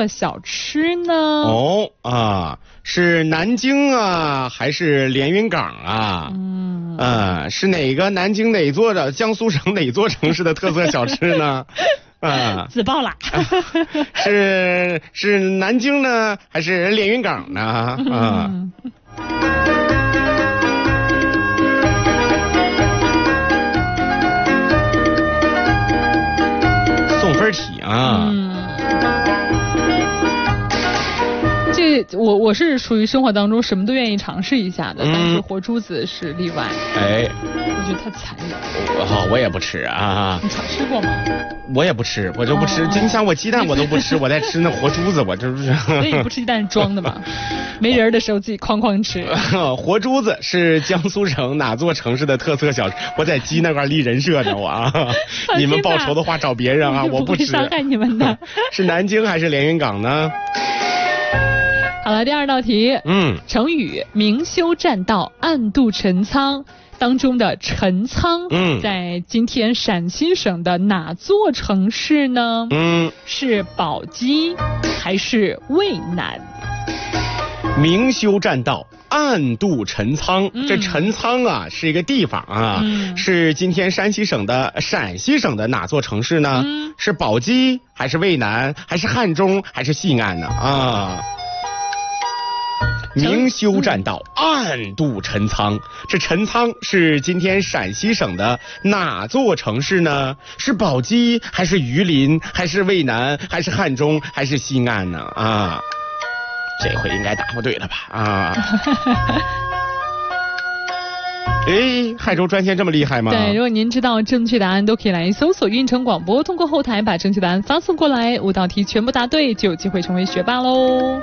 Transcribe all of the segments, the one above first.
色小吃呢？ 是南京啊，还是连云港啊？是哪个南京哪座的江苏省哪座城市的特色小吃呢？ 自爆啦！ 是南京呢，还是连云港呢？送分题啊！ 我是属于生活当中什么都愿意尝试一下的，但是活珠子是例外。我觉得太残忍。 我也不吃啊。 你尝试过吗？ 我也不吃，我就不吃。你想我鸡蛋我都不吃，我在吃那活珠子，我这不是。 所以你不吃鸡蛋是装的嘛？没人的时候自己哐哐吃。 活珠子是江苏省哪座城市的特色小吃？我在鸡那块立人设呢，我啊。你们报仇的话找别人啊，我不吃。 伤害你们的。 是南京还是连云港呢？ 好了，第二道题。成语明修栈道，暗度陈仓当中的陈仓，在今天陕西省的哪座城市呢？是宝鸡还是渭南？ 明修栈道，暗度陈仓。这陈仓啊是一个地方啊，是今天陕西省的哪座城市呢？是宝鸡还是渭南还是汉中还是西安呢？明修栈道，暗度陈仓。这陈仓是今天陕西省的哪座城市呢？是宝鸡还是榆林还是渭南还是汉中还是西安呢？这回应该答不对了吧？汉州专线这么厉害吗？ 对，如果您知道正确答案，都可以来搜索运城广播，通过后台把正确答案发送过来，5道题全部答对就有机会成为学霸喽。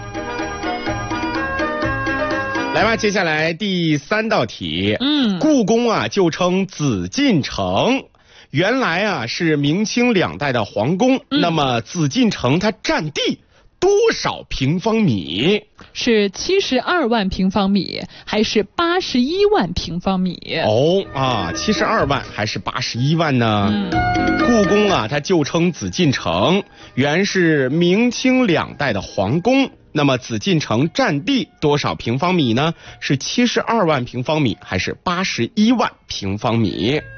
来吧，接下来第3道题。故宫啊就称紫禁城，原来啊是明清2代的皇宫。那么紫禁城它占地多少平方米？ 是72万平方米还是81万平方米 ？72万还是81万呢？故宫啊它就称紫禁城，原是明清2代的皇宫。那么紫禁城占地多少平方米呢？是72万平方米还是81万平方米？